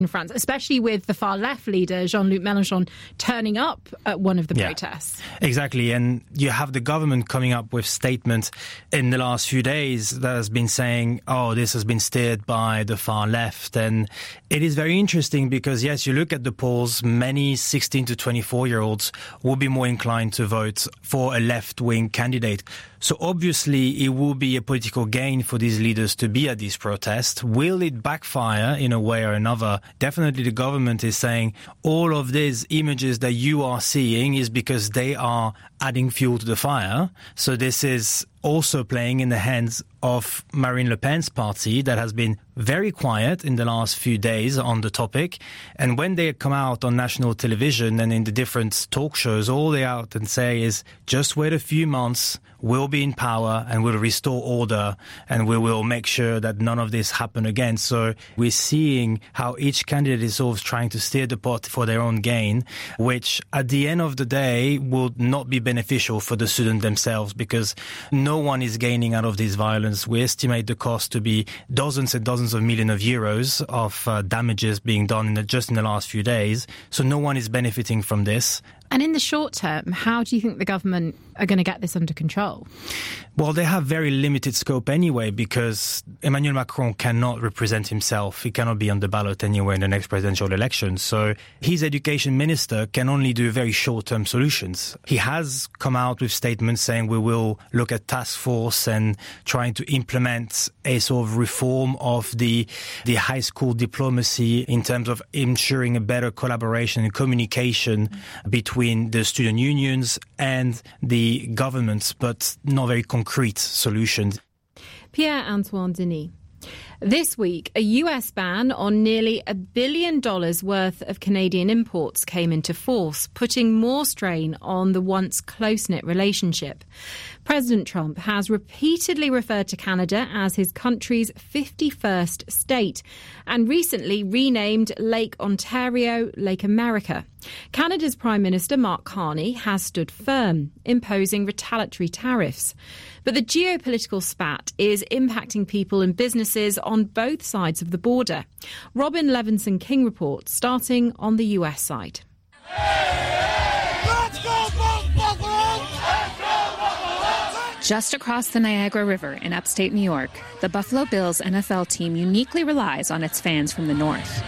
in France, especially with the far-left leader, Jean-Luc Mélenchon, turning up at one of the protests. Exactly, and you have the government coming up with statements in the last few days that has been saying, this has been steered by the far left. And it is very interesting because, yes, you look at the polls, many 16 to 24-year-olds will be more inclined to vote for a left-wing candidate. So obviously it will be a political gain for these leaders to be at these protests. Will it backfire in a way or another? Definitely the government is saying all of these images that you are seeing is because they are adding fuel to the fire. So this is also playing in the hands of Marine Le Pen's party that has been very quiet in the last few days on the topic. And when they come out on national television and in the different talk shows, all they out and say is just wait a few months, we'll be in power and we'll restore order and we will make sure that none of this happen again. So we're seeing how each candidate is always trying to steer the pot for their own gain, which at the end of the day will not be beneficial for the students themselves because no one is gaining out of this violence. We estimate the cost to be dozens and dozens of millions of euros of damages being done just in the last few days. So no one is benefiting from this. And in the short term, how do you think the government are going to get this under control? Well, they have very limited scope anyway because Emmanuel Macron cannot represent himself. He cannot be on the ballot anywhere in the next presidential election. So his education minister can only do very short-term solutions. He has come out with statements saying we will look at task force and trying to implement a sort of reform of the high school diplomacy in terms of ensuring a better collaboration and communication between the student unions and the governments, but not very concrete solutions. Pierre-Antoine Denis. This week, a US ban on nearly $1 billion worth of Canadian imports came into force, putting more strain on the once close-knit relationship. President Trump has repeatedly referred to Canada as his country's 51st state and recently renamed Lake Ontario Lake America. Canada's Prime Minister Mark Carney has stood firm, imposing retaliatory tariffs. But the geopolitical spat is impacting people and businesses on both sides of the border. Robin Levinson-King reports, starting on the US side. Let's go, Buffalo! Just across the Niagara River in upstate New York, the Buffalo Bills NFL team uniquely relies on its fans from the north.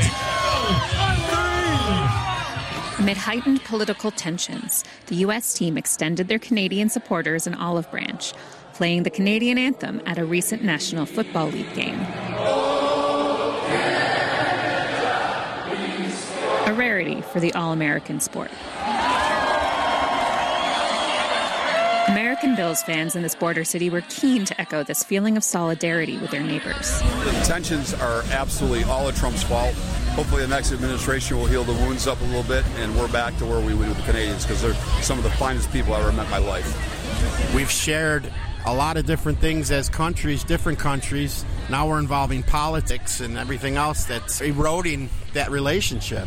Amid heightened political tensions, the U.S. team extended their Canadian supporters an olive branch, playing the Canadian anthem at a recent National Football League game. A rarity for the all-American sport. American Bills fans in this border city were keen to echo this feeling of solidarity with their neighbors. The tensions are absolutely all of Trump's fault. Hopefully the next administration will heal the wounds up a little bit and we're back to where we would with the Canadians because they're some of the finest people I've ever met in my life. We've shared a lot of different things as countries, different countries. Now we're involving politics and everything else that's eroding that relationship.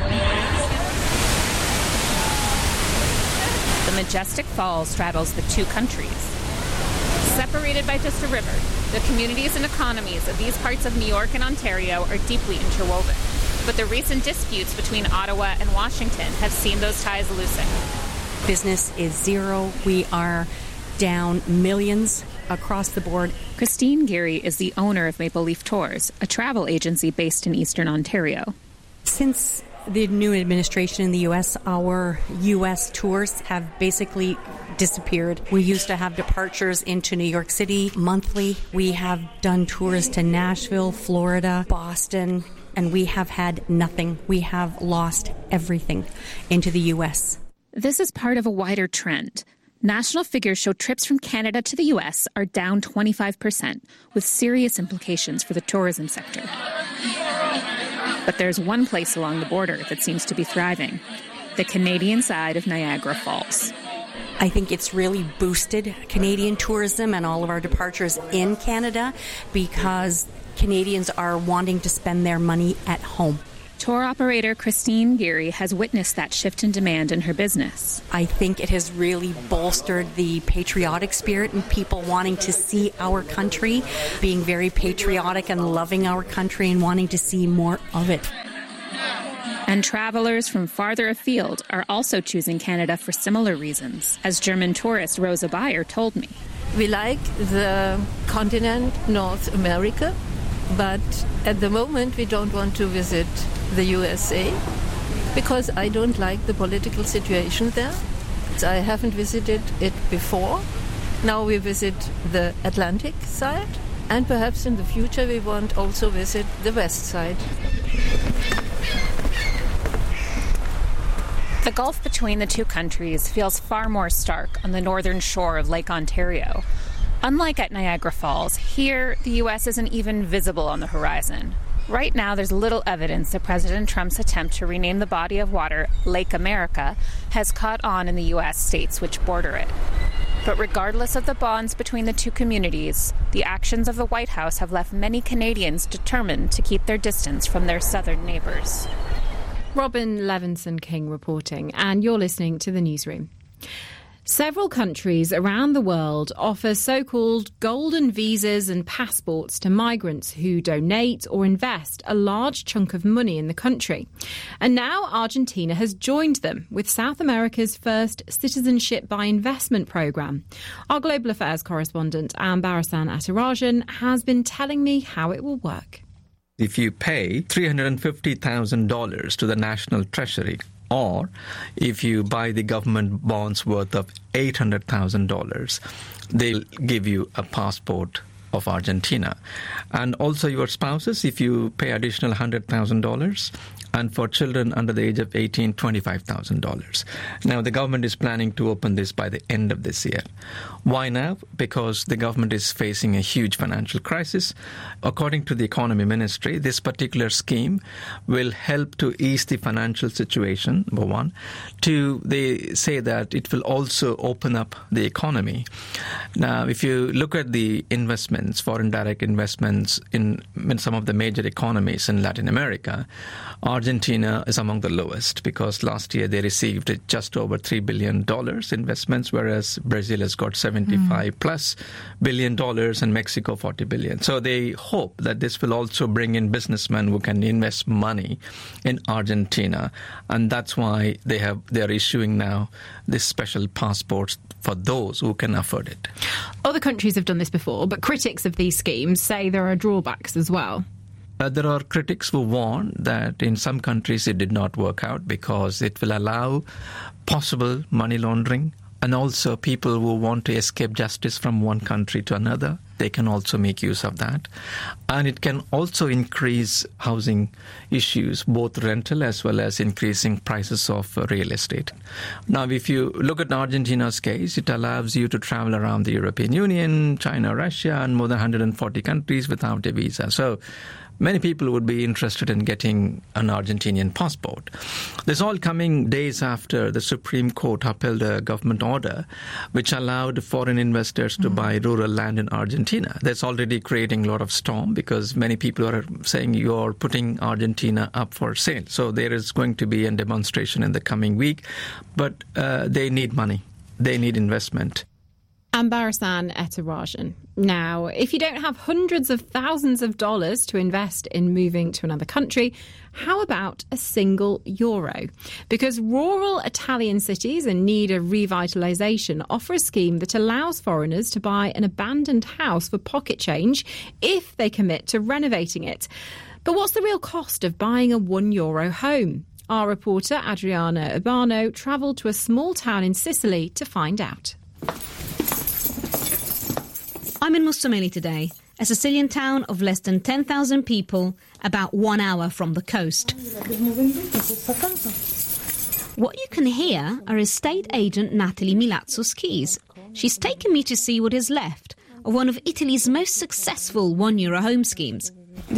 The majestic falls straddles the two countries. Separated by just a river, the communities and economies of these parts of New York and Ontario are deeply interwoven. But the recent disputes between Ottawa and Washington have seen those ties loosen. Business is zero. We are down millions across the board. Christine Geary is the owner of Maple Leaf Tours, a travel agency based in Eastern Ontario. Since the new administration in the U.S., our U.S. tours have basically disappeared. We used to have departures into New York City monthly. We have done tours to Nashville, Florida, Boston, and we have had nothing. We have lost everything into the U.S. This is part of a wider trend. National figures show trips from Canada to the U.S. are down 25%, with serious implications for the tourism sector. But there's one place along the border that seems to be thriving, the Canadian side of Niagara Falls. I think it's really boosted Canadian tourism and all of our departures in Canada because Canadians are wanting to spend their money at home. Tour operator Christine Geary has witnessed that shift in demand in her business. I think it has really bolstered the patriotic spirit and people wanting to see our country, being very patriotic and loving our country and wanting to see more of it. And travelers from farther afield are also choosing Canada for similar reasons, as German tourist Rosa Bayer told me. We like the continent, North America, but at the moment we don't want to visit the USA because I don't like the political situation there. I haven't visited it before. Now we visit the Atlantic side, and perhaps in the future we want also visit the west side. The gulf between the two countries feels far more stark on the northern shore of Lake Ontario. Unlike at Niagara Falls, here the U.S. isn't even visible on the horizon. Right now, there's little evidence that President Trump's attempt to rename the body of water Lake America has caught on in the U.S. states which border it. But regardless of the bonds between the two communities, the actions of the White House have left many Canadians determined to keep their distance from their southern neighbours. Robin Levinson-King reporting, and you're listening to The Newsroom. Several countries around the world offer so-called golden visas and passports to migrants who donate or invest a large chunk of money in the country. And now Argentina has joined them with South America's first citizenship by investment programme. Our global affairs correspondent, Ambarasan Atarajan, has been telling me how it will work. If you pay $350,000 to the National Treasury, or if you buy the government bonds worth of $800,000, they'll give you a passport of Argentina. And also your spouses, if you pay additional $100,000, and for children under the age of 18, $25,000. Now, the government is planning to open this by the end of this year. Why now? Because the government is facing a huge financial crisis. According to the Economy Ministry, this particular scheme will help to ease the financial situation, number one. Two, they say that it will also open up the economy. Now, if you look at the investments, foreign direct investments in some of the major economies in Latin America, Argentina is among the lowest because last year they received just over $3 billion investments, whereas Brazil has got $75+ billion and Mexico $40 billion. So they hope that this will also bring in businessmen who can invest money in Argentina, and that's why they are issuing now this special passports for those who can afford it. Other countries have done this before, but critics of these schemes say there are drawbacks as well. There are critics who warn that in some countries it did not work out because it will allow possible money laundering, and also people who want to escape justice from one country to another, they can also make use of that. And it can also increase housing issues, both rental as well as increasing prices of real estate. Now, if you look at Argentina's case, it allows you to travel around the European Union, China, Russia, and more than 140 countries without a visa. So many people would be interested in getting an Argentinian passport. This all coming days after the Supreme Court upheld a government order which allowed foreign investors to buy rural land in Argentina. That's already creating a lot of storm because many people are saying you're putting Argentina up for sale. So there is going to be a demonstration in the coming week. But they need money. They need investment. Ambarasan Atarajan. Now, if you don't have hundreds of thousands of dollars to invest in moving to another country, how about a single euro? Because rural Italian cities in need of revitalisation offer a scheme that allows foreigners to buy an abandoned house for pocket change if they commit to renovating it. But what's the real cost of buying a €1 home? Our reporter Adriana Urbano travelled to a small town in Sicily to find out. I'm in Musumeli today, a Sicilian town of less than 10,000 people, about 1 hour from the coast. What you can hear are estate agent Natalie Milazzo's keys. She's taken me to see what is left of one of Italy's most successful €1 home schemes.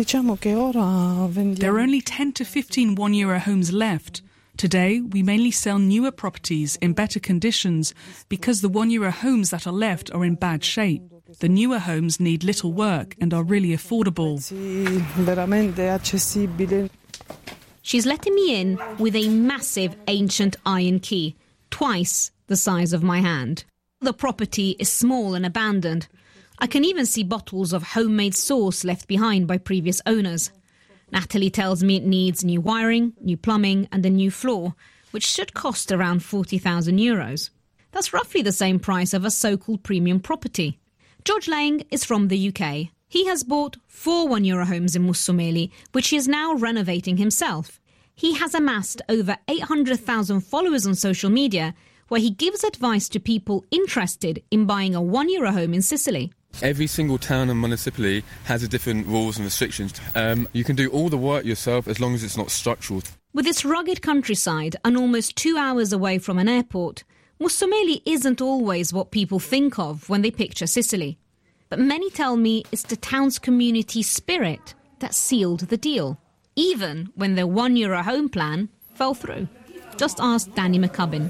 There are only 10 to 15 €1 homes left. Today, we mainly sell newer properties in better conditions because the €1 homes that are left are in bad shape. The newer homes need little work and are really affordable. She's letting me in with a massive ancient iron key, twice the size of my hand. The property is small and abandoned. I can even see bottles of homemade sauce left behind by previous owners. Natalie tells me it needs new wiring, new plumbing and a new floor, which should cost around €40,000. That's roughly the same price of a so-called premium property. George Lang is from the UK. He has bought 4 €1 homes in Mussomeli, which he is now renovating himself. He has amassed over 800,000 followers on social media, where he gives advice to people interested in buying a €1 home in Sicily. Every single town and municipality has a different rules and restrictions. You can do all the work yourself as long as it's not structural. With its rugged countryside and almost 2 hours away from an airport, Mussomeli isn't always what people think of when they picture Sicily. But many tell me it's the town's community spirit that sealed the deal, even when their €1 home plan fell through. Just ask Danny McCubbin.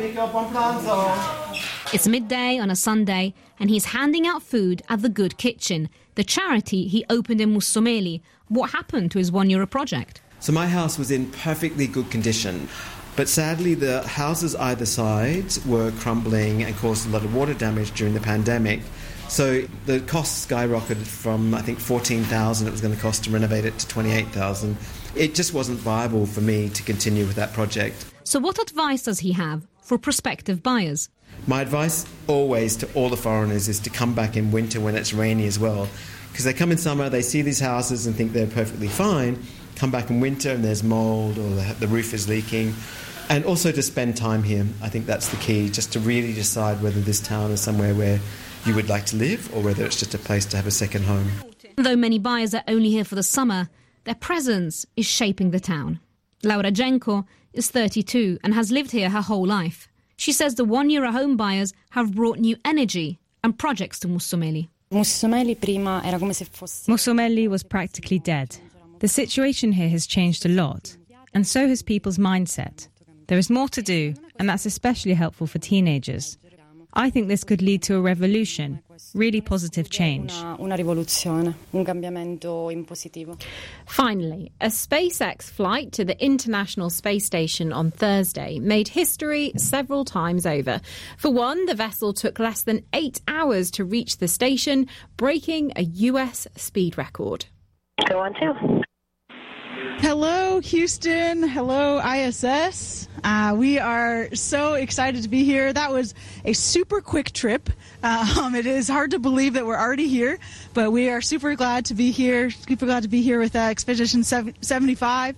It's midday on a Sunday, and he's handing out food at the Good Kitchen, the charity he opened in Mussomeli. What happened to his €1 project? So my house was in perfectly good condition, but sadly the houses either side were crumbling and caused a lot of water damage during the pandemic. So the cost skyrocketed from, I think, $14,000 it was going to cost to renovate it to $28,000. It just wasn't viable for me to continue with that project. So what advice does he have for prospective buyers? My advice always to all the foreigners is to come back in winter when it's rainy as well. Because they come in summer, they see these houses and think they're perfectly fine. Come back in winter and there's mould or the roof is leaking. And also to spend time here. I think that's the key, just to really decide whether this town is somewhere where you would like to live or whether it's just a place to have a second home. Though many buyers are only here for the summer, their presence is shaping the town. Laura Jenko is 32 and has lived here her whole life. She says the €1 home buyers have brought new energy and projects to Mussomeli. Mussomeli was practically dead. The situation here has changed a lot, and so has people's mindset. There is more to do, and that's especially helpful for teenagers. I think this could lead to a revolution, really positive change. Finally, a SpaceX flight to the International Space Station on Thursday made history several times over. For one, the vessel took less than 8 hours to reach the station, breaking a US speed record. Go on to. Hello, Houston. Hello, ISS. We are so excited to be here. That was a super quick trip. It is hard to believe that we're already here, but we are super glad to be here. Super glad to be here with Expedition 75.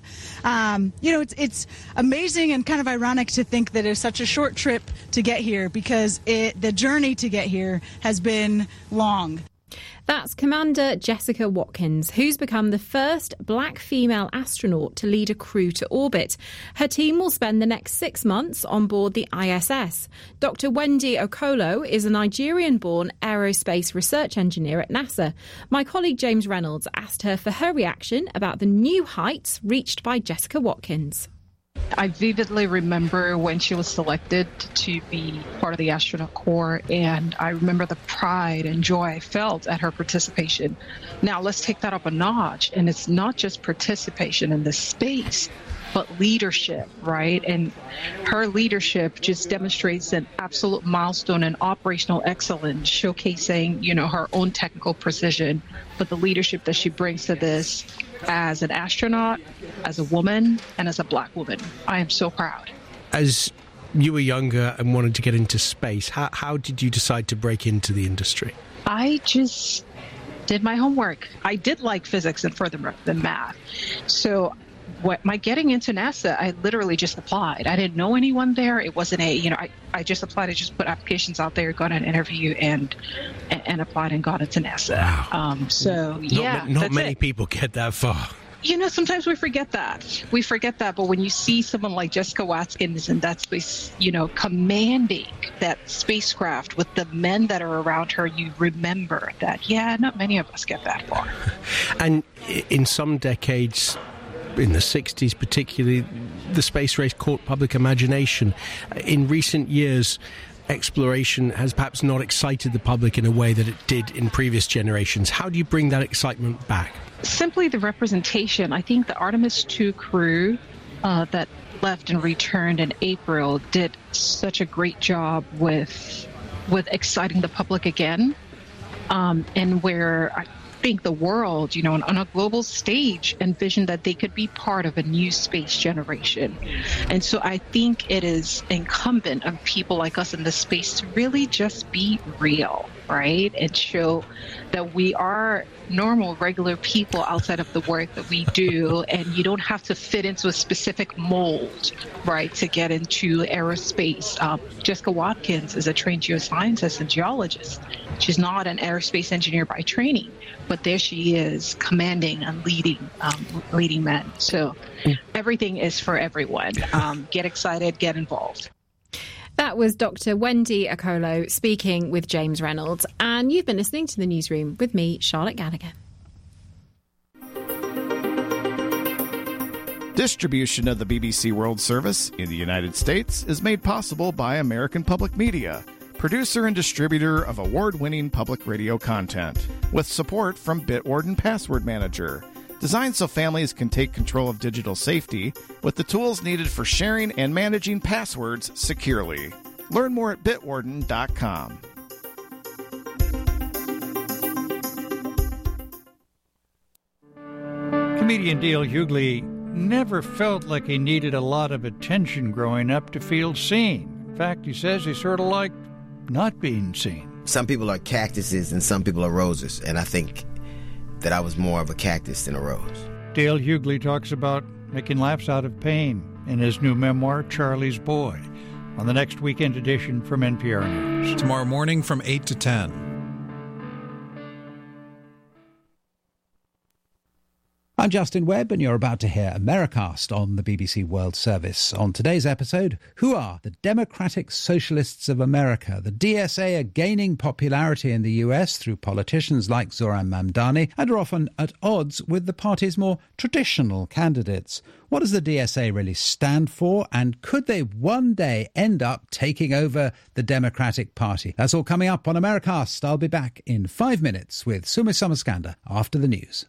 It's amazing and kind of ironic to think that it's such a short trip to get here because the journey to get here has been long. That's Commander Jessica Watkins, who's become the first black female astronaut to lead a crew to orbit. Her team will spend the next 6 months on board the ISS. Dr. Wendy Okolo is a Nigerian-born aerospace research engineer at NASA. My colleague James Reynolds asked her for her reaction about the new heights reached by Jessica Watkins. I vividly remember when she was selected to be part of the astronaut corps, and I remember the pride and joy I felt at her participation. Now let's take that up a notch, and it's not just participation in this space, but leadership, right? And her leadership just demonstrates an absolute milestone in operational excellence, showcasing, her own technical precision, but the leadership that she brings to this as an astronaut, as a woman, and as a black woman. I am so proud. As you were younger and wanted to get into space, how did you decide to break into the industry? I just did my homework. I did like physics and further than math. So my getting into NASA, I literally just applied. I didn't know anyone there. It wasn't I just applied. I just put applications out there, got an interview, and applied and got into NASA. Wow. Not many people get that far. Sometimes we forget that. But when you see someone like Jessica Watkins in that space, commanding that spacecraft with the men that are around her, you remember that, not many of us get that far. And in some decades, in the 60s particularly, the space race caught public imagination. In recent years, exploration has perhaps not excited the public in a way that it did in previous generations. How do you bring that excitement back? Simply the representation. I think the Artemis II crew that left and returned in April did such a great job with exciting the public again, and where I think the world, on a global stage, envisioned that they could be part of a new space generation. And so I think it is incumbent on people like us in this space to really just be real, right? And show that we are normal, regular people outside of the work that we do, and you don't have to fit into a specific mold, right, to get into aerospace. Jessica Watkins is a trained geoscientist and geologist. She's not an aerospace engineer by training, but there she is, commanding and leading men. So everything is for everyone. Get excited, get involved. That was Dr. Wendy Okolo speaking with James Reynolds. And you've been listening to The Newsroom with me, Charlotte Gallagher. Distribution of the BBC World Service in the United States is made possible by American Public Media, producer and distributor of award-winning public radio content, with support from Bitwarden Password Manager, designed so families can take control of digital safety with the tools needed for sharing and managing passwords securely. Learn more at bitwarden.com. Comedian Dale Hughley never felt like he needed a lot of attention growing up to feel seen. In fact, he says he sort of liked not being seen. Some people are cactuses and some people are roses, and I think that I was more of a cactus than a rose. Dale Hughley talks about making laughs out of pain in his new memoir, Charlie's Boy, on the next weekend edition from NPR News. Tomorrow morning from 8 to 10. I'm Justin Webb, and you're about to hear Americast on the BBC World Service. On today's episode, who are the Democratic Socialists of America? The DSA are gaining popularity in the US through politicians like Zohran Mamdani and are often at odds with the party's more traditional candidates. What does the DSA really stand for, and could they one day end up taking over the Democratic Party? That's all coming up on Americast. I'll be back in 5 minutes with Sumi Somaskanda after the news.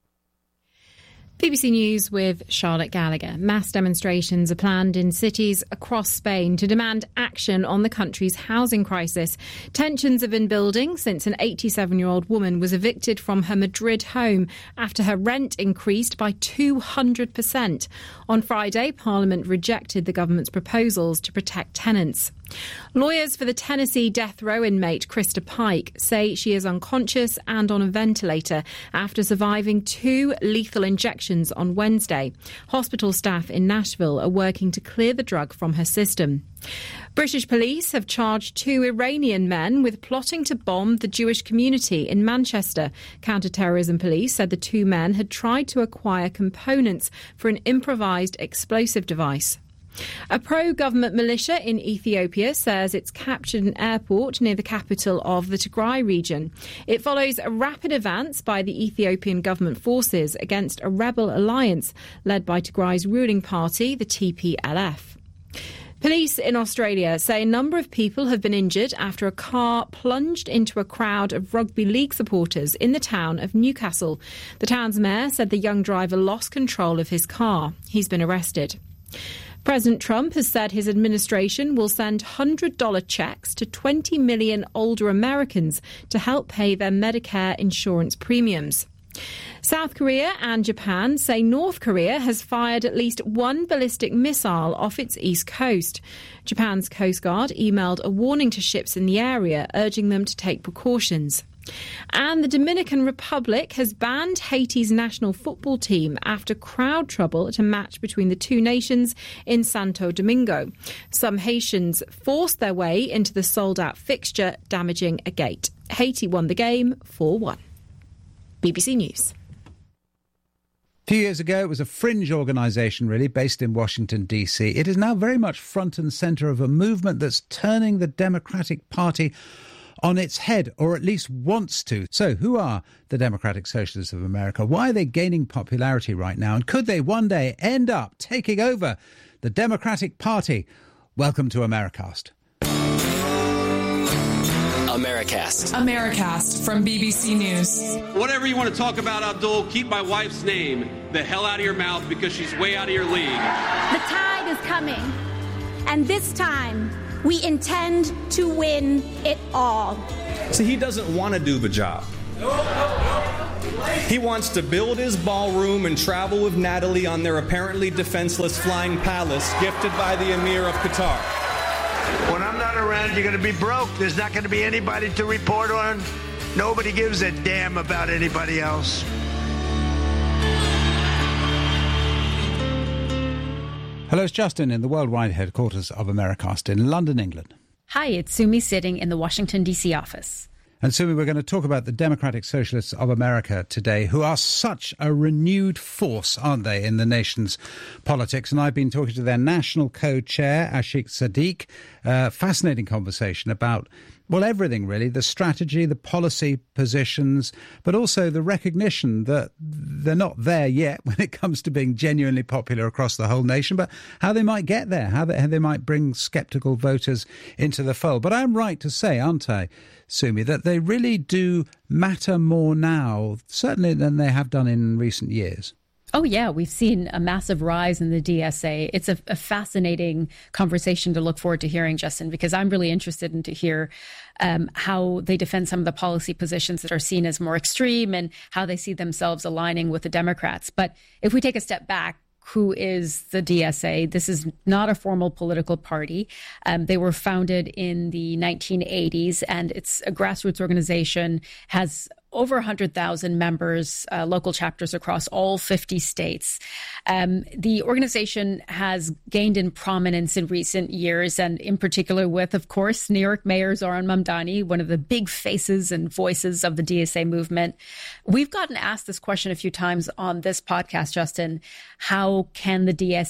BBC News with Charlotte Gallagher. Mass demonstrations are planned in cities across Spain to demand action on the country's housing crisis. Tensions have been building since an 87-year-old woman was evicted from her Madrid home after her rent increased by 200%. On Friday, Parliament rejected the government's proposals to protect tenants. Lawyers for the Tennessee death row inmate Krista Pike say she is unconscious and on a ventilator after surviving 2 lethal injections on Wednesday. Hospital staff in Nashville are working to clear the drug from her system. British police have charged 2 Iranian men with plotting to bomb the Jewish community in Manchester. Counter-terrorism police said the 2 men had tried to acquire components for an improvised explosive device. A pro-government militia in Ethiopia says it's captured an airport near the capital of the Tigray region. It follows a rapid advance by the Ethiopian government forces against a rebel alliance led by Tigray's ruling party, the TPLF. Police in Australia say a number of people have been injured after a car plunged into a crowd of rugby league supporters in the town of Newcastle. The town's mayor said the young driver lost control of his car. He's been arrested. President Trump has said his administration will send $100 checks to 20 million older Americans to help pay their Medicare insurance premiums. South Korea and Japan say North Korea has fired at least 1 ballistic missile off its east coast. Japan's Coast Guard emailed a warning to ships in the area, urging them to take precautions. And the Dominican Republic has banned Haiti's national football team after crowd trouble at a match between the two nations in Santo Domingo. Some Haitians forced their way into the sold-out fixture, damaging a gate. Haiti won the game 4-1. BBC News. A few years ago, it was a fringe organisation, really, based in Washington, D.C. It is now very much front and centre of a movement that's turning the Democratic Party on its head, or at least wants to. So who are the Democratic Socialists of America? Why are they gaining popularity right now? And could they one day end up taking over the Democratic Party? Welcome to Americast. Americast from BBC News. Whatever you want to talk about, Abdul, keep my wife's name the hell out of your mouth because she's way out of your league. The tide is coming, and this time we intend to win it all. See, he doesn't want to do the job. He wants to build his ballroom and travel with Natalie on their apparently defenseless flying palace gifted by the Emir of Qatar. When I'm not around, you're going to be broke. There's not going to be anybody to report on. Nobody gives a damn about anybody else. Hello, it's Justin in the worldwide headquarters of Americast in London, England. Hi, it's Sumi sitting in the Washington, D.C. office. And Sumi, we're going to talk about the Democratic Socialists of America today, who are such a renewed force, aren't they, in the nation's politics. And I've been talking to their national co-chair, Ashik Sadiq. Fascinating conversation about, well, everything really, the strategy, the policy positions, but also the recognition that they're not there yet when it comes to being genuinely popular across the whole nation, but how they might get there, how they might bring sceptical voters into the fold. But I'm right to say, aren't I, Sumi, that they really do matter more now, certainly than they have done in recent years. Oh, yeah, we've seen a massive rise in the DSA. It's a fascinating conversation to look forward to hearing, Justin, because I'm really interested in to hear how they defend some of the policy positions that are seen as more extreme and how they see themselves aligning with the Democrats. But if we take a step back, who is the DSA? This is not a formal political party. They were founded in the 1980s, and it's a grassroots organization, has over 100,000 members, local chapters across all 50 states. The organization has gained in prominence in recent years, and in particular with, of course, New York Mayor Zohran Mamdani, one of the big faces and voices of the DSA movement. We've gotten asked this question a few times on this podcast, Justin. How can the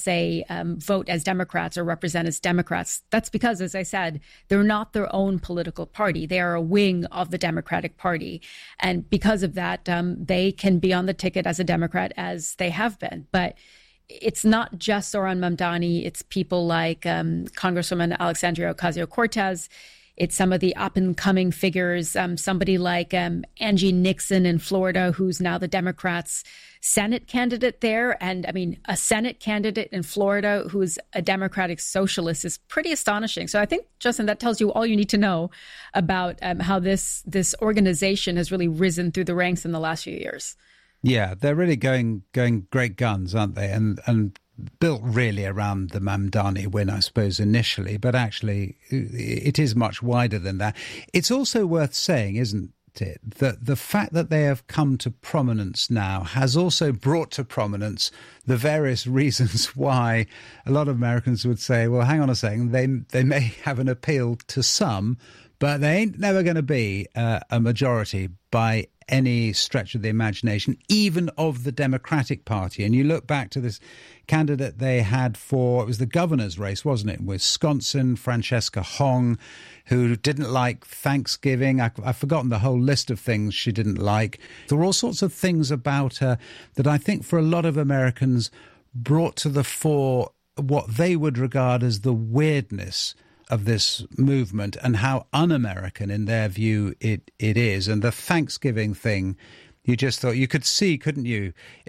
DSA vote as Democrats or represent as Democrats? That's because, as I said, they're not their own political party. They are a wing of the Democratic Party. And because of that, they can be on the ticket as a Democrat as they have been. But it's not just Zohran Mamdani. It's people like Congresswoman Alexandria Ocasio-Cortez. It's some of the up-and-coming figures, somebody like Angie Nixon in Florida, who's now the Democrats' Senate candidate there. And I mean, a Senate candidate in Florida who's a Democratic socialist is pretty astonishing. So I think, Justin, that tells you all you need to know about how this organization has really risen through the ranks in the last few years. Yeah, they're really going great guns, aren't they? And built really around the Mamdani win, I suppose, initially, but actually it is much wider than that. It's also worth saying, isn't it, that the fact that they have come to prominence now has also brought to prominence the various reasons why a lot of Americans would say, well, hang on a second, they may have an appeal to some, but they ain't never going to be a majority by any stretch of the imagination, even of the Democratic Party. And you look back to this candidate they had for, it was the governor's race, wasn't it, in Wisconsin, Francesca Hong, who didn't like Thanksgiving. I've forgotten the whole list of things she didn't like. There were all sorts of things about her that I think for a lot of Americans brought to the fore what they would regard as the weirdness of this movement and how un-American, in their view, it is. And the Thanksgiving thing, you just thought you could see, couldn't you,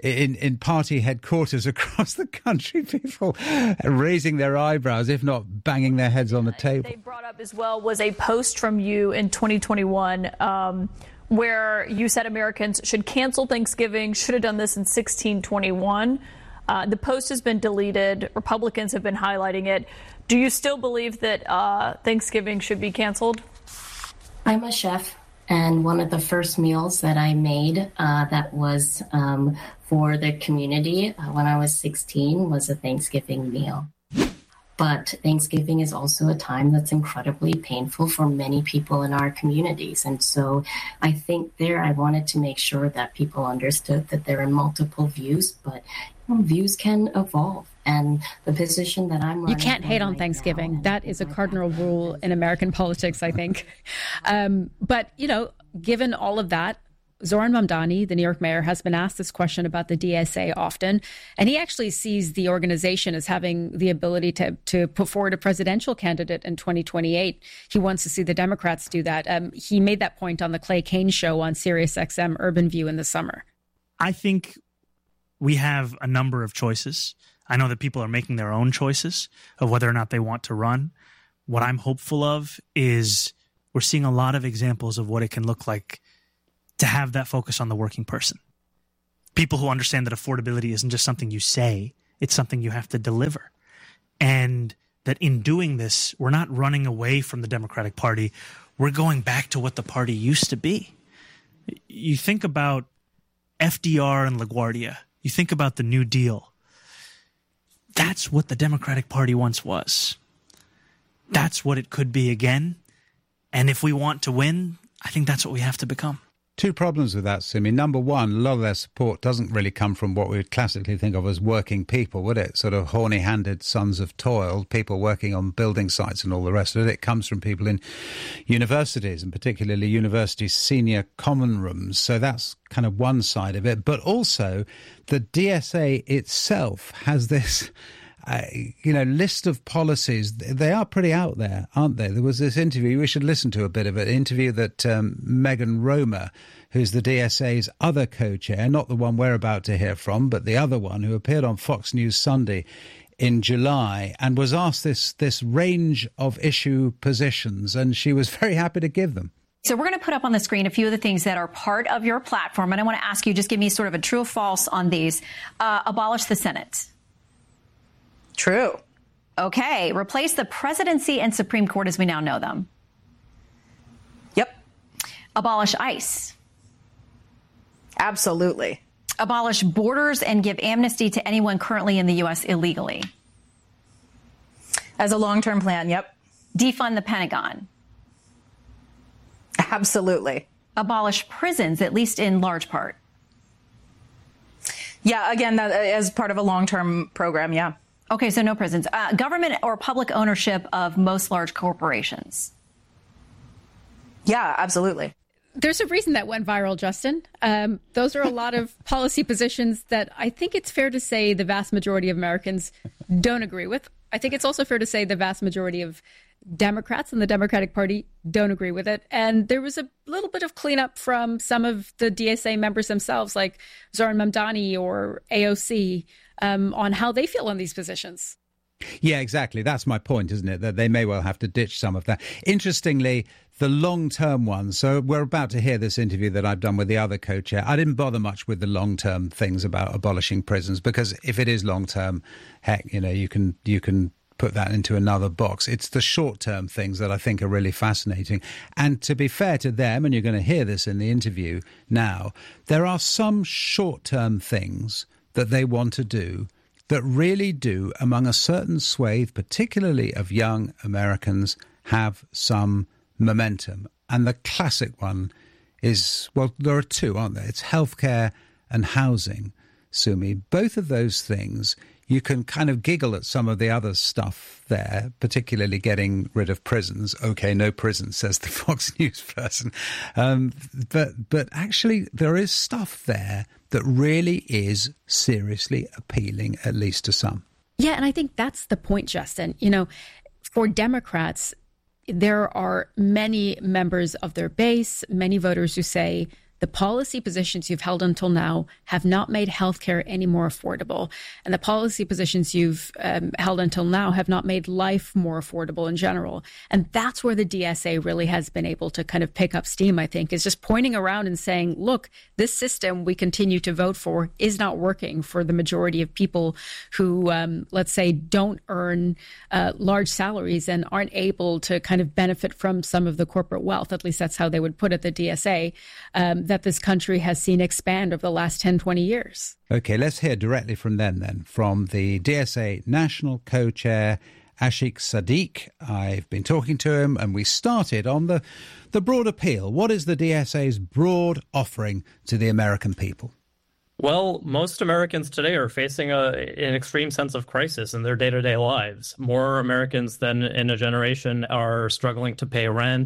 in party headquarters across the country, people raising their eyebrows, if not banging their heads on the table. They brought up as well was a post from you in 2021 where you said Americans should cancel Thanksgiving, should have done this in 1621. The post has been deleted. Republicans have been highlighting it. Do you still believe that Thanksgiving should be canceled? I'm a chef, and one of the first meals that I made that was for the community when I was 16 was a Thanksgiving meal. But Thanksgiving is also a time that's incredibly painful for many people in our communities. And so I think there I wanted to make sure that people understood that there are multiple views, but views can evolve. And the position that I'm running, you can't hate on Thanksgiving. That is a cardinal rule in American politics, I think. But, you know, given all of that, Zoran Mamdani, the New York mayor, has been asked this question about the DSA often, and he actually sees the organization as having the ability to put forward a presidential candidate in 2028. He wants to see the Democrats do that. He made that point on the Clay Kane show on SiriusXM Urban View in the summer. I think we have a number of choices. I know that people are making their own choices of whether or not they want to run. What I'm hopeful of is we're seeing a lot of examples of what it can look like to have that focus on the working person. People who understand that affordability isn't just something you say, it's something you have to deliver. And that in doing this, we're not running away from the Democratic Party. We're going back to what the party used to be. You think about FDR and LaGuardia. You think about the New Deal. That's what the Democratic Party once was. That's what it could be again. And if we want to win, I think that's what we have to become. Two problems with that, Simi. Number one, a lot of their support doesn't really come from what we would classically think of as working people, would it? Sort of horny-handed sons of toil, people working on building sites and all the rest of it. It comes from people in universities, and particularly university senior common rooms. So that's kind of one side of it. But also, the DSA itself has this list of policies. They are pretty out there, aren't they? There was this interview, we should listen to a bit of it, interview that Megan Romer, who's the DSA's other co-chair, not the one we're about to hear from, but the other one, who appeared on Fox News Sunday in July and was asked this range of issue positions, and she was very happy to give them. So we're going to put up on the screen a few of the things that are part of your platform, and I want to ask you, just give me sort of a true or false on these. Abolish the Senate. True. Okay. Replace the presidency and Supreme Court as we now know them. Yep. Abolish ICE. Absolutely. Abolish borders and give amnesty to anyone currently in the U.S. illegally. As a long-term plan, yep. Defund the Pentagon. Absolutely. Abolish prisons, at least in large part. Yeah, again, that, as part of a long-term program, yeah. Okay, so no prisons. Government or public ownership of most large corporations. Yeah, absolutely. There's a reason that went viral, Justin. Those are a lot of policy positions that I think it's fair to say the vast majority of Americans don't agree with. I think it's also fair to say the vast majority of Democrats in the Democratic Party don't agree with it. And there was a little bit of cleanup from some of the DSA members themselves, like Zoran Mamdani or AOC, on how they feel on these positions. Yeah, exactly. That's my point, isn't it? That they may well have to ditch some of that. Interestingly, the long-term ones, so we're about to hear this interview that I've done with the other co-chair. I didn't bother much with the long-term things about abolishing prisons, because if it is long-term, heck, you can put that into another box. It's the short-term things that I think are really fascinating. And to be fair to them, and you're going to hear this in the interview now, there are some short-term things that they want to do that really do, among a certain swathe, particularly of young Americans, have some momentum. And the classic one is, well, there are two, aren't there? It's healthcare and housing, Sumi. Both of those things, you can kind of giggle at some of the other stuff there, particularly getting rid of prisons. Okay, no prisons, says the Fox News person. But actually, there is stuff there that really is seriously appealing, at least to some. Yeah, and I think that's the point, Justin. For Democrats, there are many members of their base, many voters who say the policy positions you've held until now have not made healthcare any more affordable. And the policy positions you've held until now have not made life more affordable in general. And that's where the DSA really has been able to kind of pick up steam, I think, is just pointing around and saying, look, this system we continue to vote for is not working for the majority of people who, let's say, don't earn large salaries and aren't able to kind of benefit from some of the corporate wealth. At least that's how they would put it, the DSA. That this country has seen expand over the last 10, 20 years. OK, let's hear directly from them then, from the DSA National Co-Chair, Ashiq Sadiq. I've been talking to him and we started on the broad appeal. What is the DSA's broad offering to the American people? Well, most Americans today are facing an extreme sense of crisis in their day-to-day lives. More Americans than in a generation are struggling to pay rent.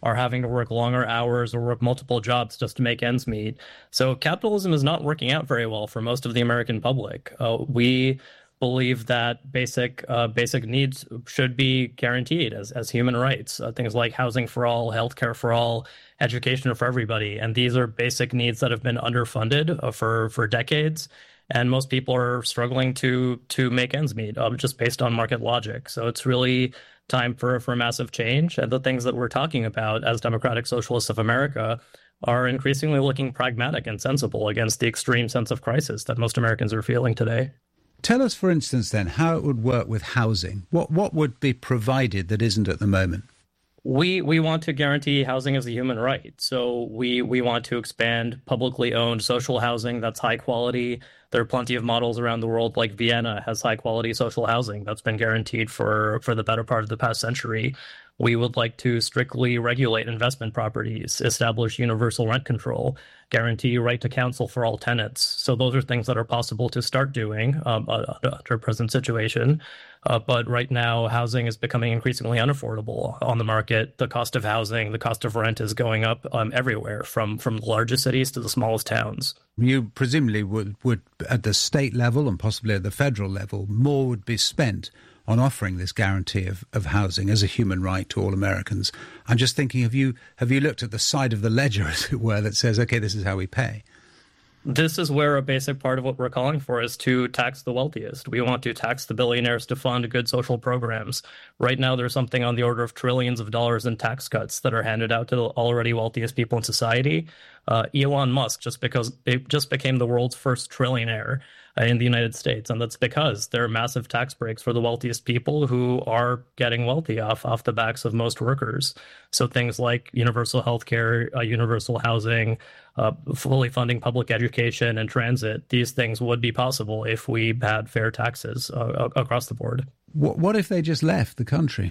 are having to work longer hours or work multiple jobs just to make ends meet. So capitalism is not working out very well for most of the American public. We believe that basic needs should be guaranteed as human rights. Things like housing for all, healthcare for all, education for everybody. And these are basic needs that have been underfunded for decades. And most people are struggling to make ends meet just based on market logic. So it's really time for massive change. And the things that we're talking about as Democratic Socialists of America are increasingly looking pragmatic and sensible against the extreme sense of crisis that most Americans are feeling today. Tell us, for instance, then, how it would work with housing. What would be provided that isn't at the moment? We want to guarantee housing as a human right. So we want to expand publicly owned social housing that's high quality. There are plenty of models around the world, like Vienna has high quality social housing that's been guaranteed for the better part of the past century. We would like to strictly regulate investment properties, establish universal rent control, guarantee right to counsel for all tenants. So those are things that are possible to start doing under present situation. But right now, housing is becoming increasingly unaffordable on the market. The cost of housing, the cost of rent is going up everywhere, from the largest cities to the smallest towns. You presumably would at the state level and possibly at the federal level, more would be spent on offering this guarantee of housing as a human right to all Americans. I'm just thinking, have you looked at the side of the ledger, as it were, that says, okay, this is how we pay? This is where a basic part of what we're calling for is to tax the wealthiest. We want to tax the billionaires to fund good social programs. Right now, there's something on the order of trillions of dollars in tax cuts that are handed out to the already wealthiest people in society. Elon Musk just became the world's first trillionaire in the United States. And that's because there are massive tax breaks for the wealthiest people who are getting wealthy off the backs of most workers. So things like universal healthcare, universal housing, fully funding public education and transit, these things would be possible if we had fair taxes across the board. What if they just left the country?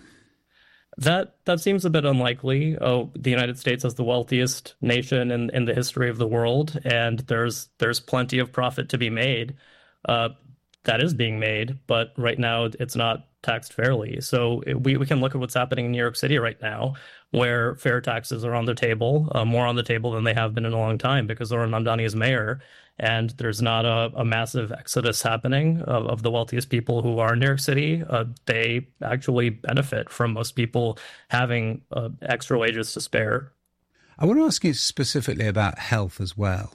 That seems a bit unlikely. The United States is the wealthiest nation in the history of the world, and there's plenty of profit to be made. That is being made, but right now it's not taxed fairly. So we can look at what's happening in New York City right now, where fair taxes are on the table, more on the table than they have been in a long time, because Zohran Mamdani is mayor, and there's not a massive exodus happening of the wealthiest people who are in New York City. They actually benefit from most people having extra wages to spare. I want to ask you specifically about health as well,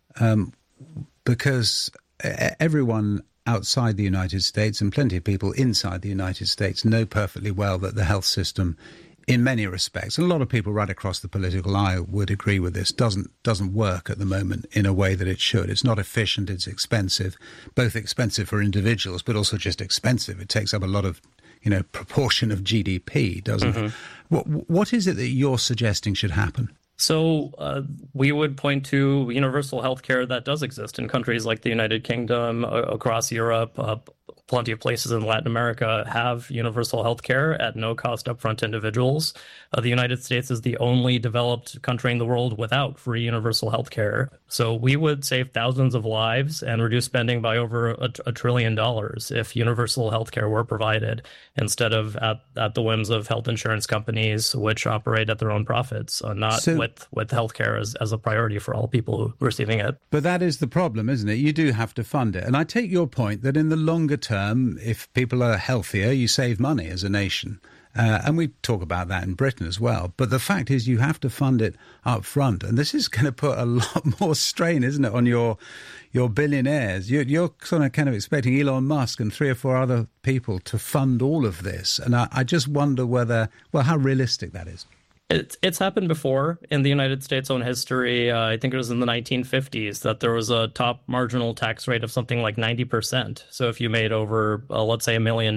because everyone outside the United States and plenty of people inside the United States know perfectly well that the health system, in many respects, and a lot of people right across the political aisle would agree with this, doesn't work at the moment in a way that it should. It's not efficient, it's expensive, both expensive for individuals, but also just expensive. It takes up a lot of, proportion of GDP, doesn't it? What is it that you're suggesting should happen? So we would point to universal health care that does exist in countries like the United Kingdom, across Europe. Plenty of places in Latin America have universal health care at no cost upfront to individuals. The United States is the only developed country in the world without free universal health care. So we would save thousands of lives and reduce spending by over $1 trillion if universal health care were provided, instead of at the whims of health insurance companies, which operate at their own profits, not with health care as a priority for all people receiving it. But that is the problem, isn't it? You do have to fund it. And I take your point that in the longer term, if people are healthier, you save money as a nation. And we talk about that in Britain as well. But the fact is you have to fund it up front. And this is going to put a lot more strain, isn't it, on your billionaires. You're kind of expecting Elon Musk and 3 or 4 other people to fund all of this. And I just wonder how realistic that is. It's happened before in the United States' own history. I think it was in the 1950s that there was a top marginal tax rate of something like 90%. So if you made over, let's say, $1 million,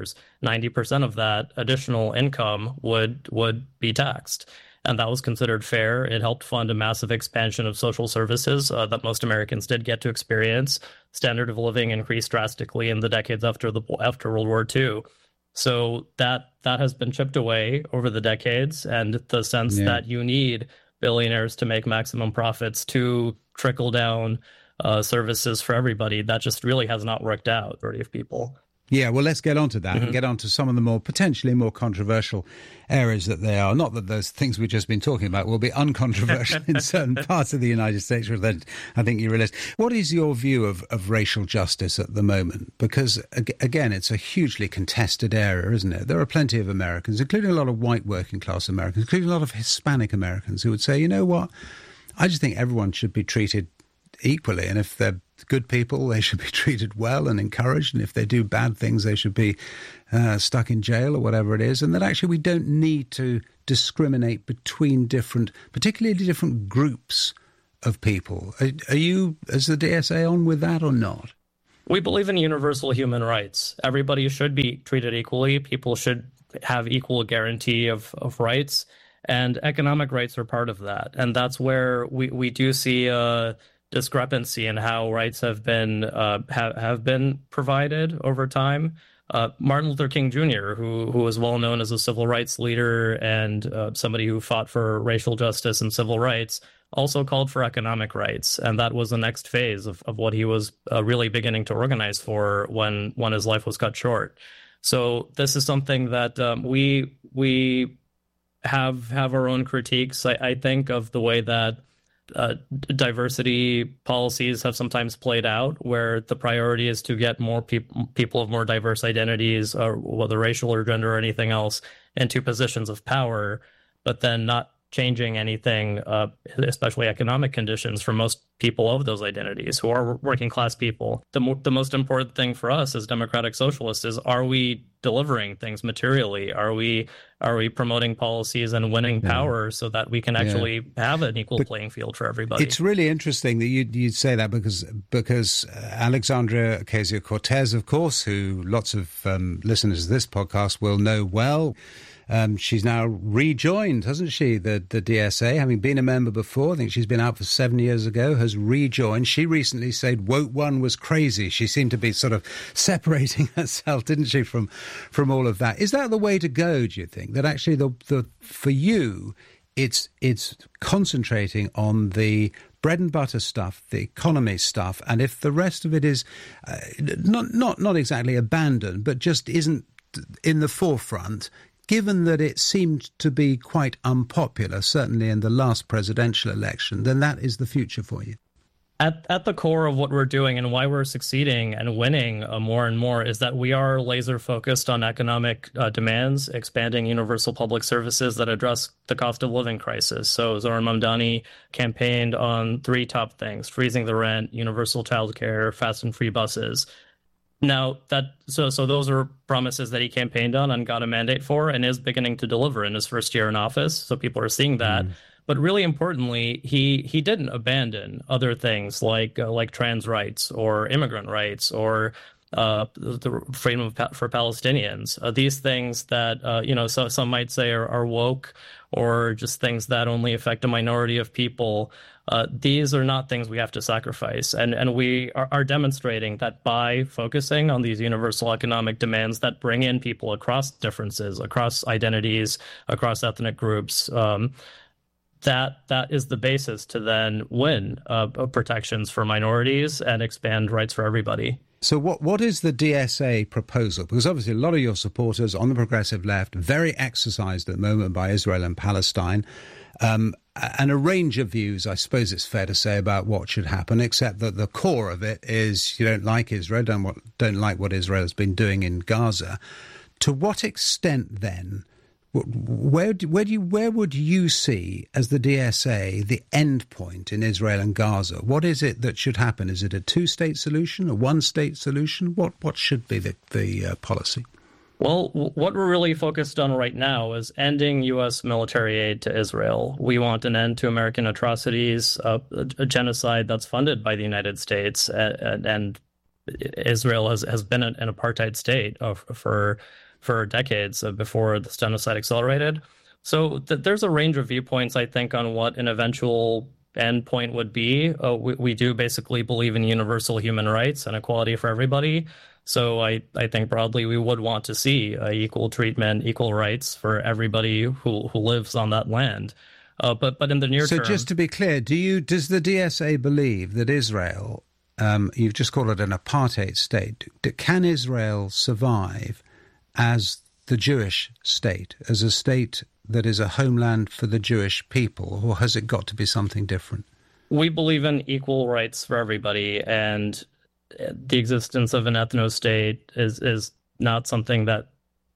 90% of that additional income would be taxed. And that was considered fair. It helped fund a massive expansion of social services that most Americans did get to experience. Standard of living increased drastically in the decades after World War II. So that has been chipped away over the decades, and the sense that you need billionaires to make maximum profits to trickle down services for everybody, that just really has not worked out for a lot of people. Yeah, well, let's get on to that and get on to some of the potentially more controversial areas that they are. Not that those things we've just been talking about will be uncontroversial in certain parts of the United States, which I think you realise. What is your view of racial justice at the moment? Because, again, it's a hugely contested area, isn't it? There are plenty of Americans, including a lot of white working-class Americans, including a lot of Hispanic Americans, who would say, you know what, I just think everyone should be treated equally, and if they're good people, they should be treated well and encouraged, and if they do bad things, they should be stuck in jail or whatever it is, and that actually we don't need to discriminate between particularly different groups of people. Are you, as the DSA, on with that or not? We believe in universal human rights. Everybody should be treated equally. People should have equal guarantee of rights, and economic rights are part of that. And that's where we do see a discrepancy in how rights have been provided over time. Martin Luther King Jr., who was well known as a civil rights leader and somebody who fought for racial justice and civil rights, also called for economic rights. And that was the next phase of what he was really beginning to organize for when his life was cut short. So this is something that we have our own critiques, I think, of the way that diversity policies have sometimes played out, where the priority is to get more people of more diverse identities, or whether racial or gender or anything else, into positions of power, but then not changing anything, especially economic conditions for most people of those identities who are working class people. The most important thing for us as democratic socialists is, are we delivering things materially? Are we promoting policies and winning power so that we can actually have an equal playing field for everybody? It's really interesting that you'd say that, because Alexandria Ocasio-Cortez, of course, who lots of listeners of this podcast will know well, she's now rejoined, hasn't she, the DSA, having been a member before. I think she's been out for 7 years ago, has rejoined. She recently said Woke One was crazy. She seemed to be sort of separating herself, didn't she, from all of that. Is that the way to go, do you think? That actually for you, it's concentrating on the bread and butter stuff, the economy stuff, and if the rest of it is not exactly abandoned, but just isn't in the forefront, given that it seemed to be quite unpopular, certainly in the last presidential election, then that is the future for you? At the core of what we're doing and why we're succeeding and winning more and more is that we are laser focused on economic demands, expanding universal public services that address the cost of living crisis. So Zohran Mamdani campaigned on 3 top things: freezing the rent, universal childcare, fast and free buses. Now, so those are promises that he campaigned on and got a mandate for, and is beginning to deliver in his first year in office. So people are seeing that. But really importantly, he didn't abandon other things like trans rights or immigrant rights or the freedom for Palestinians. These things that so some might say are woke, or just things that only affect a minority of people. These are not things we have to sacrifice. And we are demonstrating that by focusing on these universal economic demands that bring in people across differences, across identities, across ethnic groups, that is the basis to then win protections for minorities and expand rights for everybody. So what is the DSA proposal? Because obviously a lot of your supporters on the progressive left, very exercised at the moment by Israel and Palestine, and a range of views, I suppose it's fair to say, about what should happen, except that the core of it is you don't like Israel, don't like what Israel has been doing in Gaza. To what extent then, where would you see as the DSA the end point in Israel and Gaza? What is it that should happen? Is it a 2-state solution, a 1-state solution? What should be the policy? Well, what we're really focused on right now is ending U.S. military aid to Israel. We want an end to American atrocities, a genocide that's funded by the United States, and Israel has been an apartheid state for decades before this genocide accelerated. So there's a range of viewpoints, I think, on what an eventual end point would be. We do basically believe in universal human rights and equality for everybody. So I think broadly we would want to see equal treatment, equal rights for everybody who lives on that land. But in the near term... So just to be clear, does the DSA believe that Israel you've just called it an apartheid state. Can Israel survive as the Jewish state, as a state that is a homeland for the Jewish people, or has it got to be something different? We believe in equal rights for everybody, and the existence of an ethno-state is not something that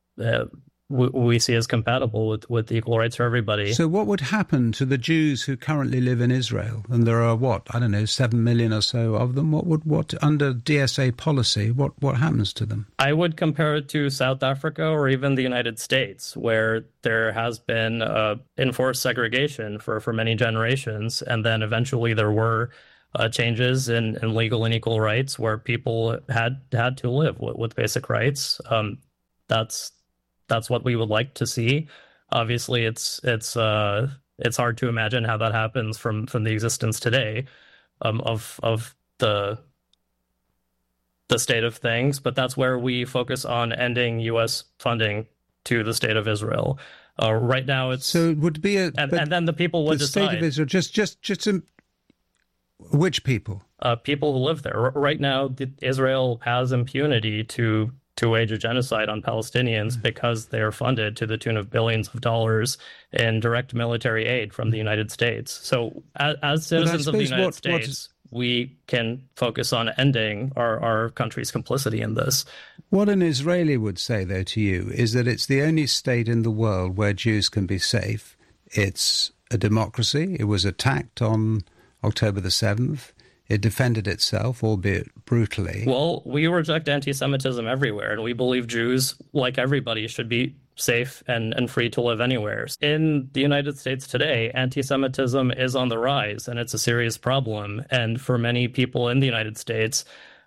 we see as compatible with equal rights for everybody. So what would happen to the Jews who currently live in Israel? And there are, 7 million or so of them. What under DSA policy, what happens to them? I would compare it to South Africa or even the United States, where there has been enforced segregation for many generations. And then eventually there were changes in legal and equal rights where people had to live with basic rights. That's what we would like to see. Obviously, it's hard to imagine how that happens from the existence today of the state of things. But that's where we focus on ending U.S. funding to the state of Israel. Right now, it's so it would be and then the people would decide. The state of Israel, just which people? People who live there. Right now, Israel has impunity to wage a genocide on Palestinians because they are funded to the tune of billions of dollars in direct military aid from the United States. So as citizens of the United States, we can focus on ending our country's complicity in this. What an Israeli would say, though, to you, is that it's the only state in the world where Jews can be safe. It's a democracy. It was attacked on October the 7th. It defended itself, albeit brutally. Well, we reject anti-Semitism everywhere, and we believe Jews, like everybody, should be safe and free to live anywhere. In the United States today, anti-Semitism is on the rise, and it's a serious problem. And for many people in the United States,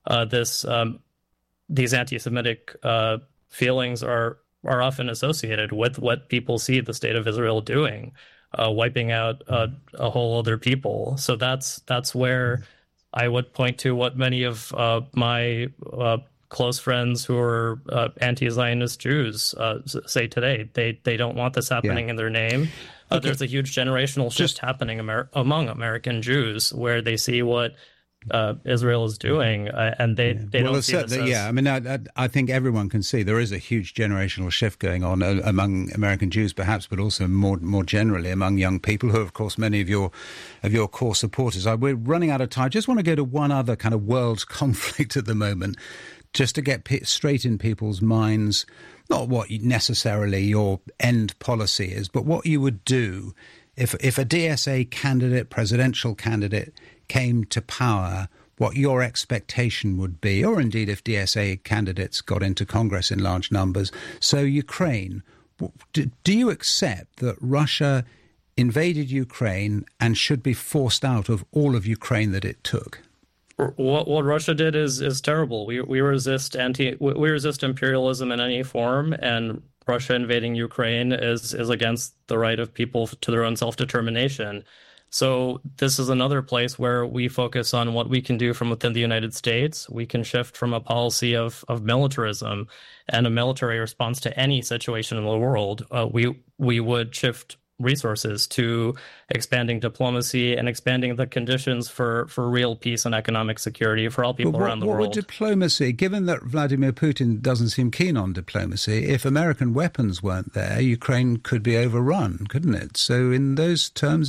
these anti-Semitic feelings are often associated with what people see the state of Israel doing, wiping out a whole other people. So that's where I would point to what many of my close friends who are anti-Zionist Jews say today. They don't want this happening in their name. Okay. There's a huge generational shift happening among American Jews where they see what Israel is doing, and they don't see this as... Yeah, I mean, I think everyone can see there is a huge generational shift going on among American Jews, perhaps, but also more generally among young people, who are, of course, many of your core supporters. We're running out of time. I just want to go to one other kind of world conflict at the moment, just to get straight in people's minds, not what necessarily your end policy is, but what you would do if a DSA presidential candidate, came to power, what your expectation would be, or indeed if DSA candidates got into Congress in large numbers. So Ukraine, do you accept that Russia invaded Ukraine and should be forced out of all of Ukraine that it took? What Russia did is terrible. We resist imperialism in any form, and Russia invading Ukraine is against the right of people to their own self-determination. So this is another place where we focus on what we can do from within the United States. We can shift from a policy of militarism and a military response to any situation in the world. We would shift resources to expanding diplomacy and expanding the conditions for real peace and economic security for all people around the world. What would diplomacy, given that Vladimir Putin doesn't seem keen on diplomacy, if American weapons weren't there, Ukraine could be overrun, couldn't it? So in those terms,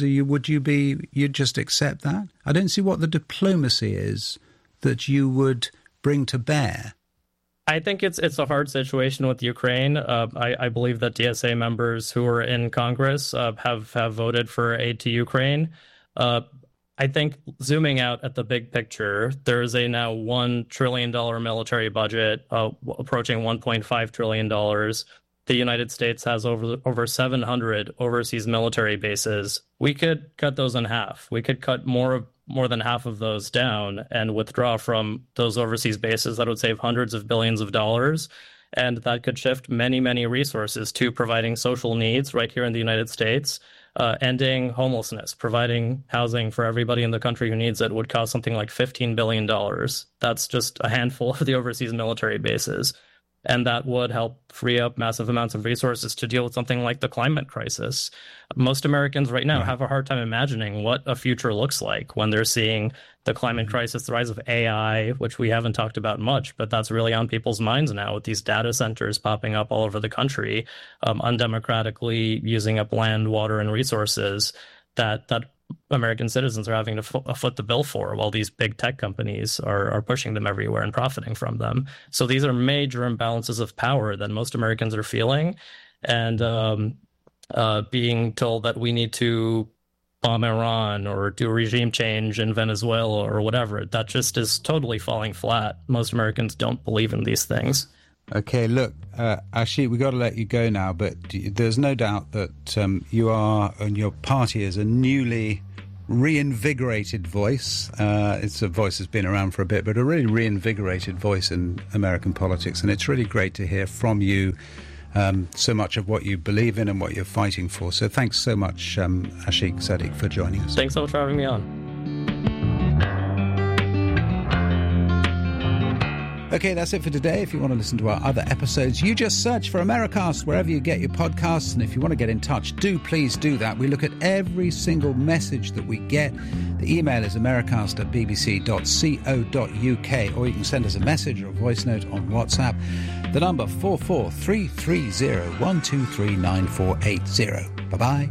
you'd just accept that? I don't see what the diplomacy is that you would bring to bear. I think it's a hard situation with Ukraine. I believe that DSA members who are in Congress have voted for aid to Ukraine. I think zooming out at the big picture, there is a now $1 trillion military budget, approaching $1.5 trillion. The United States has over 700 overseas military bases. We could cut those in half. We could cut more than half of those down and withdraw from those overseas bases. That would save hundreds of billions of dollars. And that could shift many, many resources to providing social needs right here in the United States, ending homelessness, providing housing for everybody in the country who needs it would cost something like $15 billion. That's just a handful of the overseas military bases. And that would help free up massive amounts of resources to deal with something like the climate crisis. Most Americans right now have a hard time imagining what a future looks like when they're seeing the climate crisis, the rise of AI, which we haven't talked about much, but that's really on people's minds now with these data centers popping up all over the country, undemocratically using up land, water, and resources that American citizens are having to foot the bill for, while these big tech companies are pushing them everywhere and profiting from them. So these are major imbalances of power that most Americans are feeling, and being told that we need to bomb Iran or do a regime change in Venezuela or whatever, that just is totally falling flat. Most Americans don't believe in these things. Okay, look, Ashik, we've got to let you go now, but there's no doubt that you are, and your party is, a newly reinvigorated voice. It's a voice that's been around for a bit, but a really reinvigorated voice in American politics, and it's really great to hear from you so much of what you believe in and what you're fighting for. So thanks so much, Ashik Sadiq, for joining us. Thanks so much for having me on. Okay, that's it for today. If you want to listen to our other episodes, you just search for Americast wherever you get your podcasts. And if you want to get in touch, please do that. We look at every single message that we get. The email is americast@bbc.co.uk, or you can send us a message or a voice note on WhatsApp. The number 44330 Bye-bye.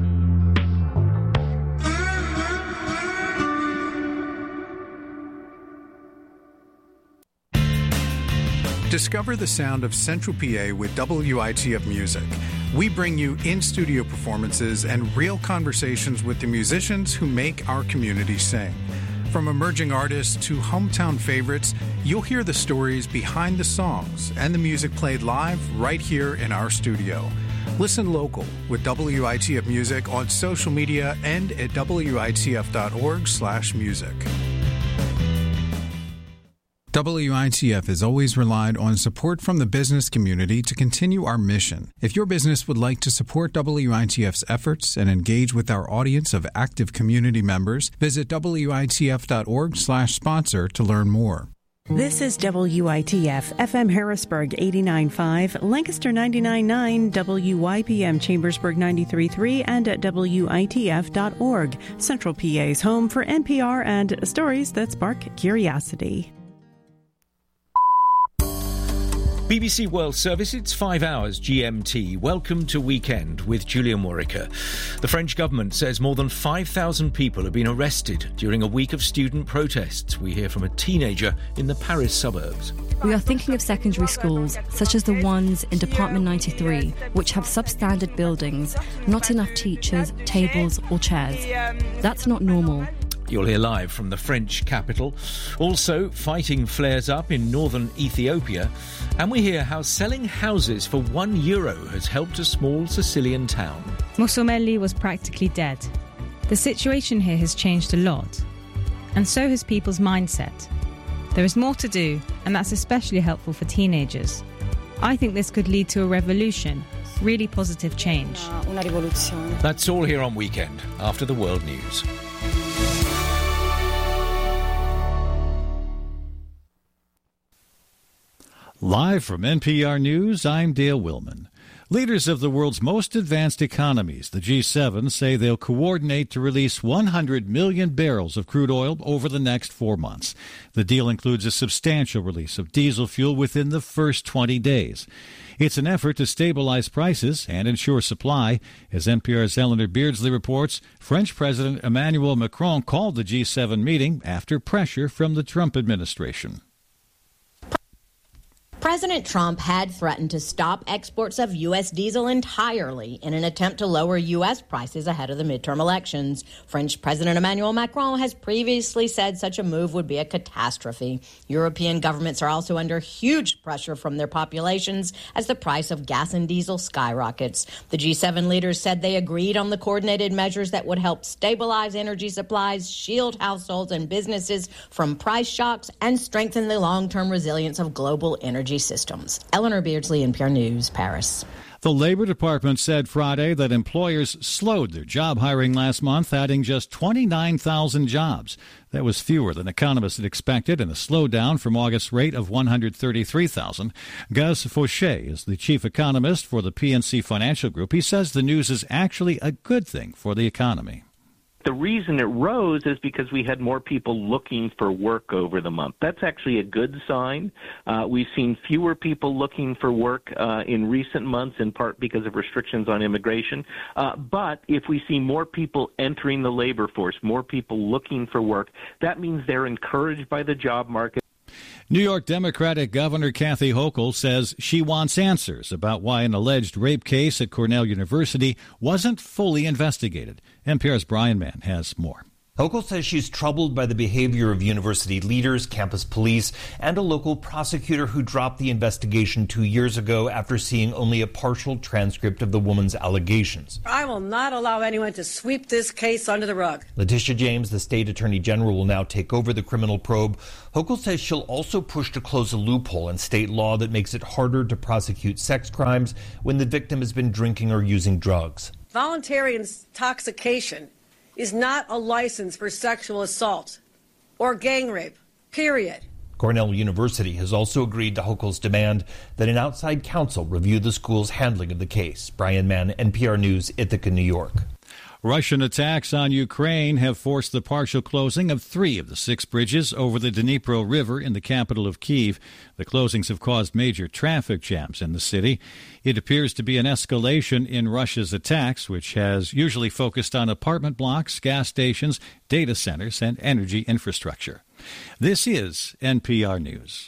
Discover the sound of Central PA with WITF Music. We bring you in-studio performances and real conversations with the musicians who make our community sing. From emerging artists to hometown favorites, you'll hear the stories behind the songs and the music played live right here in our studio. Listen local with WITF Music on social media and at witf.org/music. WITF has always relied on support from the business community to continue our mission. If your business would like to support WITF's efforts and engage with our audience of active community members, visit witf.org/sponsor to learn more. This is WITF, FM Harrisburg 89.5, Lancaster 99.9, WYPM Chambersburg 93.3, and at WITF.org, Central PA's home for NPR and stories that spark curiosity. BBC World Service, it's 5 hours GMT. Welcome to Weekend with Julia Morica. The French government says more than 5,000 people have been arrested during a week of student protests. We hear from a teenager in the Paris suburbs. We are thinking of secondary schools, such as the ones in Department 93, which have substandard buildings, not enough teachers, tables or chairs. That's not normal. You'll hear live from the French capital. Also, fighting flares up in northern Ethiopia. And we hear how selling houses for €1 has helped a small Sicilian town. Musumeli was practically dead. The situation here has changed a lot. And so has people's mindset. There is more to do, and that's especially helpful for teenagers. I think this could lead to a revolution, really positive change. That's all here on Weekend, after the world news. Live from NPR News, I'm Dale Willman. Leaders of the world's most advanced economies, the G7, say they'll coordinate to release 100 million barrels of crude oil over the next 4 months. The deal includes a substantial release of diesel fuel within the first 20 days. It's an effort to stabilize prices and ensure supply. As NPR's Eleanor Beardsley reports, French President Emmanuel Macron called the G7 meeting after pressure from the Trump administration. President Trump had threatened to stop exports of U.S. diesel entirely in an attempt to lower U.S. prices ahead of the midterm elections. French President Emmanuel Macron has previously said such a move would be a catastrophe. European governments are also under huge pressure from their populations as the price of gas and diesel skyrockets. The G7 leaders said they agreed on the coordinated measures that would help stabilize energy supplies, shield households and businesses from price shocks, and strengthen the long-term resilience of global energy energy systems. Eleanor Beardsley, NPR News, Paris. The Labor Department said Friday that employers slowed their job hiring last month, adding just 29,000 jobs. That was fewer than economists had expected and a slowdown from August's rate of 133,000. Gus Fauché is the chief economist for the PNC Financial Group. He says the news is actually a good thing for the economy. The reason it rose is because we had more people looking for work over the month. That's actually a good sign. We've seen fewer people looking for work in recent months, in part because of restrictions on immigration. But if we see more people entering the labor force, more people looking for work, that means they're encouraged by the job market. New York Democratic Governor Kathy Hochul says she wants answers about why an alleged rape case at Cornell University wasn't fully investigated. NPR's Brian Mann has more. Hochul says she's troubled by the behavior of university leaders, campus police, and a local prosecutor who dropped the investigation 2 years ago after seeing only a partial transcript of the woman's allegations. I will not allow anyone to sweep this case under the rug. Letitia James, the state attorney general, will now take over the criminal probe. Hochul says she'll also push to close a loophole in state law that makes it harder to prosecute sex crimes when the victim has been drinking or using drugs. Voluntary intoxication is not a license for sexual assault or gang rape, period. Cornell University has also agreed to Hochul's demand that an outside counsel review the school's handling of the case. Brian Mann, NPR News, Ithaca, New York. Russian attacks on Ukraine have forced the partial closing of 3 of the 6 bridges over the Dnipro River in the capital of Kyiv. The closings have caused major traffic jams in the city. It appears to be an escalation in Russia's attacks, which has usually focused on apartment blocks, gas stations, data centers, and energy infrastructure. This is NPR News.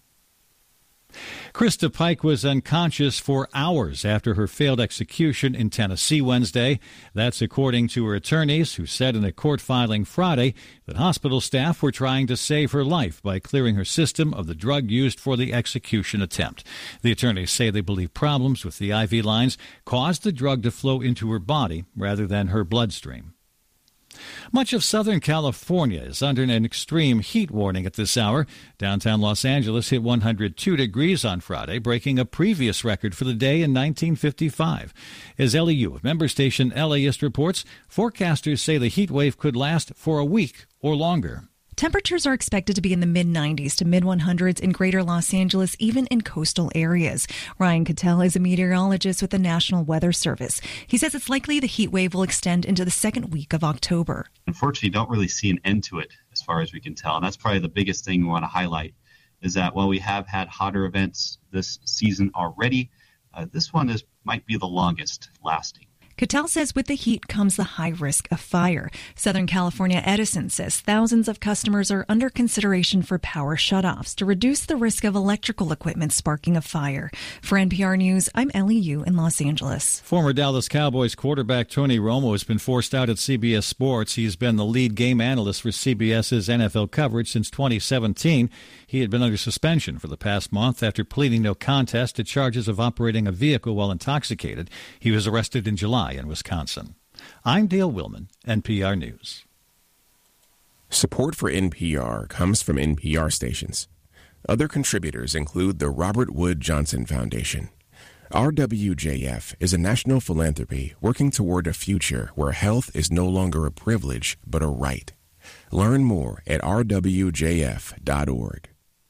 Krista Pike was unconscious for hours after her failed execution in Tennessee Wednesday. That's according to her attorneys, who said in a court filing Friday that hospital staff were trying to save her life by clearing her system of the drug used for the execution attempt. The attorneys say they believe problems with the IV lines caused the drug to flow into her body rather than her bloodstream. Much of Southern California is under an extreme heat warning at this hour. Downtown Los Angeles hit 102 degrees on Friday, breaking a previous record for the day in 1955. As LEU of member station LAist reports, forecasters say the heat wave could last for a week or longer. Temperatures are expected to be in the mid-90s to mid-100s in greater Los Angeles, even in coastal areas. Ryan Cattell is a meteorologist with the National Weather Service. He says it's likely the heat wave will extend into the second week of October. Unfortunately, don't really see an end to it as far as we can tell. And that's probably the biggest thing we want to highlight is that while we have had hotter events this season already, this one might be the longest lasting. Cattell says with the heat comes the high risk of fire. Southern California Edison says thousands of customers are under consideration for power shutoffs to reduce the risk of electrical equipment sparking a fire. For NPR News, I'm Ellie Yu in Los Angeles. Former Dallas Cowboys quarterback Tony Romo has been forced out at CBS Sports. He's been the lead game analyst for CBS's NFL coverage since 2017. He had been under suspension for the past month after pleading no contest to charges of operating a vehicle while intoxicated. He was arrested in July in Wisconsin. I'm Dale Willman, NPR News. Support for NPR comes from NPR stations. Other contributors include the Robert Wood Johnson Foundation. RWJF is a national philanthropy working toward a future where health is no longer a privilege but a right. Learn more at rwjf.org.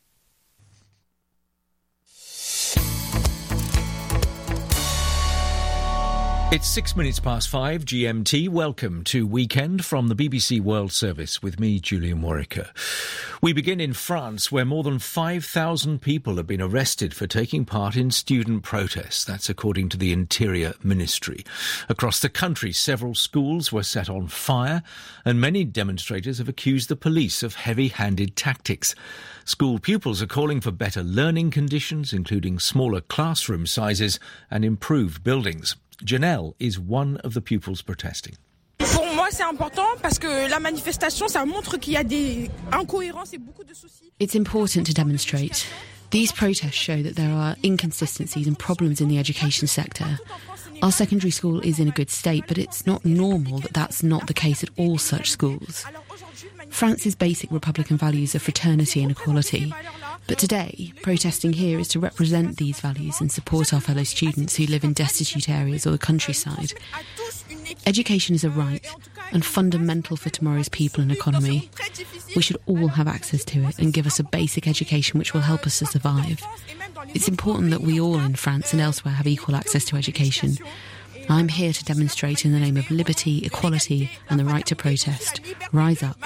It's 6 minutes past 5 GMT. Welcome to Weekend from the BBC World Service with me, Julian Warwicker. We begin in France, where more than 5,000 people have been arrested for taking part in student protests. That's according to the Interior Ministry. Across the country, several schools were set on fire, and many demonstrators have accused the police of heavy-handed tactics. School pupils are calling for better learning conditions, including smaller classroom sizes and improved buildings. Janelle is one of the pupils protesting. Pour moi, c'est important parce que la manifestation, ça montre qu'il y a des incohérences et beaucoup de soucis. It's important to demonstrate. These protests show that there are inconsistencies and problems in the education sector. Our secondary school is in a good state, but it's not normal that that's not the case at all such schools. France's basic republican values are fraternity and equality, But today, protesting here is to represent these values and support our fellow students who live in destitute areas or the countryside. Education is a right and fundamental for tomorrow's people and economy. We should all have access to it and give us a basic education which will help us to survive. It's important that we all in France and elsewhere have equal access to education. I'm here to demonstrate in the name of liberty, equality and the right to protest. Rise up.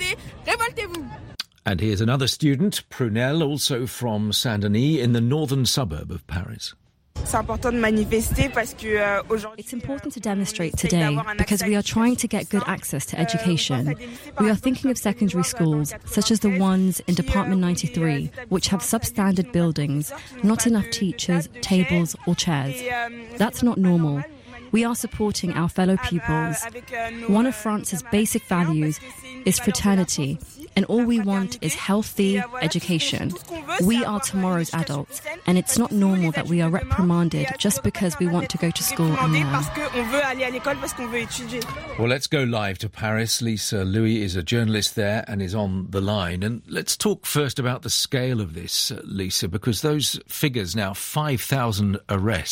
And here's another student, Prunelle, also from Saint-Denis in the northern suburb of Paris. It's important to demonstrate today because we are trying to get good access to education. We are thinking of secondary schools, such as the ones in Department 93, which have substandard buildings, not enough teachers, tables or chairs. That's not normal. We are supporting our fellow pupils. One of France's basic values is fraternity, and all we want is healthy education. We are tomorrow's adults, and it's not normal that we are reprimanded just because we want to go to school and learn. Well, let's go live to Paris. Lisa Louis is a journalist there and is on the line. And let's talk first about the scale of this, Lisa, because those figures now, 5,000 arrests.